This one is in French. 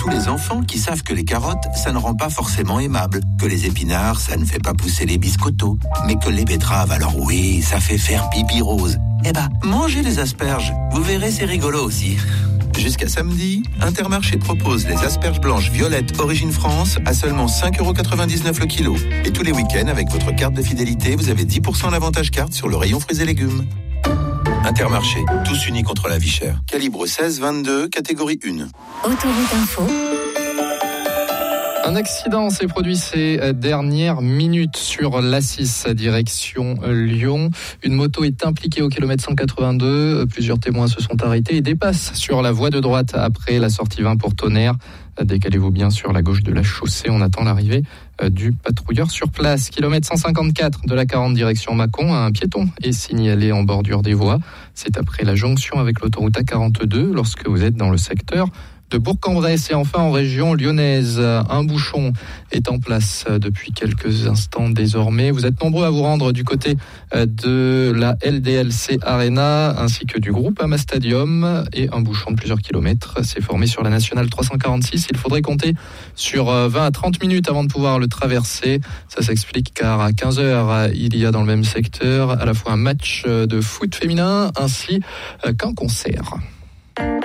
tous les enfants qui savent que les carottes, ça ne rend pas forcément aimable, que les épinards, ça ne fait pas pousser les biscottos, mais que les betteraves, alors oui, ça fait faire pipi rose. Eh ben, mangez les asperges, vous verrez, c'est rigolo aussi. Jusqu'à samedi, Intermarché propose les asperges blanches violettes Origine France à seulement 5,99€ le kilo. Et tous les week-ends, avec votre carte de fidélité, vous avez 10% d'avantage carte sur le rayon fruits et légumes. Intermarché, tous unis contre la vie chère. Calibre 16-22, catégorie 1. Autoroute Info. Un accident s'est produit ces dernières minutes sur l'A6 direction Lyon. Une moto est impliquée au kilomètre 182. Plusieurs témoins se sont arrêtés et dépassent sur la voie de droite après la sortie 20 pour Tonnerre. Décalez-vous bien sur la gauche de la chaussée. On attend l'arrivée du patrouilleur sur place. Kilomètre 154 de la 40 direction Mâcon. Un piéton est signalé en bordure des voies. C'est après la jonction avec l'autoroute A42 lorsque vous êtes dans le secteur de Bourg-en-Bresse. Et enfin en région lyonnaise, un bouchon est en place depuis quelques instants désormais. Vous êtes nombreux à vous rendre du côté de la LDLC Arena ainsi que du groupe Ama Stadium, et un bouchon de plusieurs kilomètres s'est formé sur la nationale 346. Il faudrait compter sur 20 à 30 minutes avant de pouvoir le traverser. Ça s'explique car à 15h il y a dans le même secteur à la fois un match de foot féminin ainsi qu'un concert.